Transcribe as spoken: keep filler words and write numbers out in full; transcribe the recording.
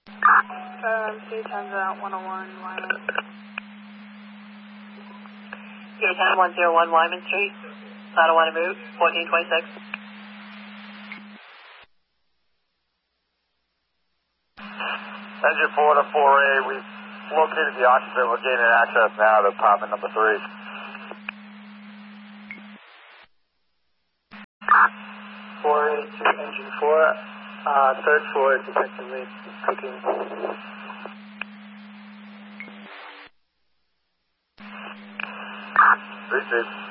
Um, C ten one oh one Lyman. C ten one oh one Lyman Street. I don't want to move. fourteen twenty-six. Engine four to four A, we've located the occupant. We're gaining access now to apartment number three. four A to engine four, uh, third floor is effectively cooking. Received.